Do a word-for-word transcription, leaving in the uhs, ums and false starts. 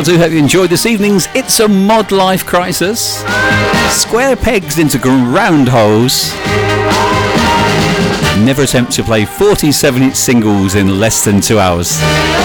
I do hope you enjoyed this evening's It's a Mod Life Crisis. Square pegs into round holes. Never attempt to play forty-seven inch singles in less than two hours.